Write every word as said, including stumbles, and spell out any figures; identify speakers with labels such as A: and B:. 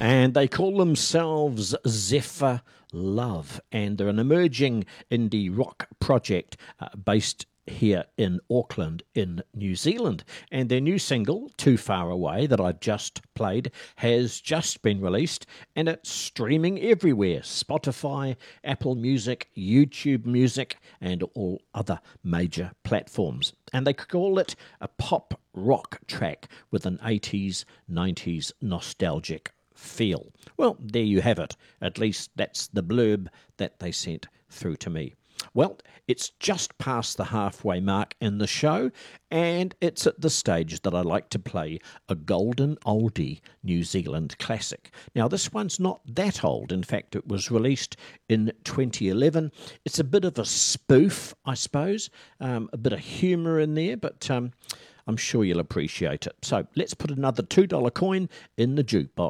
A: and they call themselves Zephyr Love, and they're an emerging indie rock project uh, based here in Auckland in New Zealand. And their new single, Too Far Away, that I just played, has just been released, and it's streaming everywhere: Spotify, Apple Music, YouTube Music, and all other major platforms. And they call it a pop rock track with an eighties, nineties nostalgic feel. Well, there you have it. At least that's the blurb that they sent through to me. Well, it's just past the halfway mark in the show, and it's at the stage that I like to play a golden oldie New Zealand classic. Now, this one's not that old. In fact, it was released in twenty eleven. It's a bit of a spoof, I suppose, um, a bit of humour in there, but um, I'm sure you'll appreciate it. So let's put another two dollar coin in the jukebox.